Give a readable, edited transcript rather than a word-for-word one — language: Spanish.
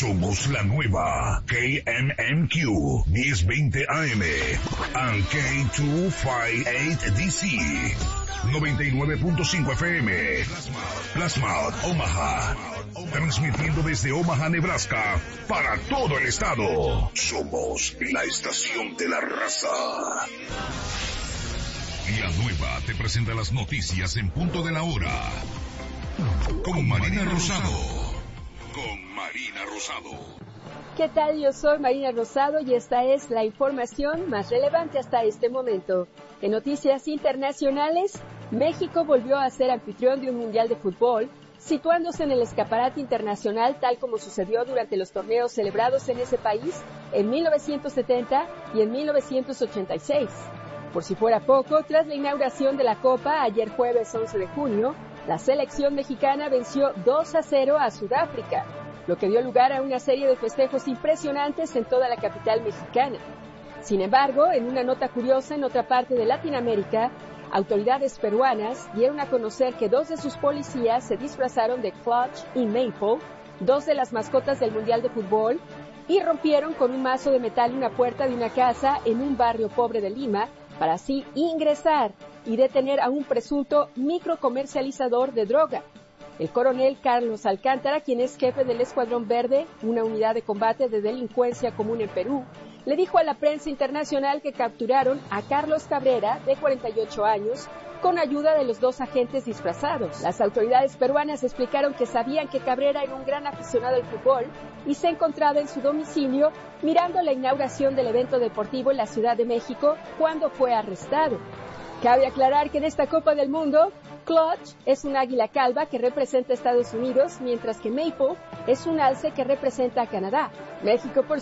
Somos la nueva KMMQ 1020 AM and K258DC 99.5 FM. Plasma, Omaha. Transmitiendo desde Omaha, Nebraska, para todo el estado. Somos la estación de la raza. La nueva te presenta las noticias en punto de la hora. Con Marina Rosado. ¿Qué tal? Yo soy Marina Rosado y esta es la información más relevante hasta este momento. En noticias internacionales, México volvió a ser anfitrión de un mundial de fútbol, situándose en el escaparate internacional tal como sucedió durante los torneos celebrados en ese país en 1970 y en 1986. Por si fuera poco, tras la inauguración de la Copa ayer jueves 11 de junio, la selección mexicana venció 2-0 a Sudáfrica, lo que dio lugar a una serie de festejos impresionantes en toda la capital mexicana. Sin embargo, en una nota curiosa en otra parte de Latinoamérica, autoridades peruanas dieron a conocer que 2 de sus policías se disfrazaron de Clutch y Maple, 2 de las mascotas del Mundial de Fútbol, y rompieron con un mazo de metal una puerta de una casa en un barrio pobre de Lima, para así ingresar y detener a un presunto microcomercializador de droga. El coronel Carlos Alcántara, quien es jefe del Escuadrón Verde, una unidad de combate de delincuencia común en Perú, le dijo a la prensa internacional que capturaron a Carlos Cabrera, de 48 años, con ayuda de los 2 agentes disfrazados. Las autoridades peruanas explicaron que sabían que Cabrera era un gran aficionado al fútbol y se encontraba en su domicilio mirando la inauguración del evento deportivo en la Ciudad de México cuando fue arrestado. Cabe aclarar que en esta Copa del Mundo, Clutch es un águila calva que representa a Estados Unidos, mientras que Maple es un alce que representa a Canadá. México, por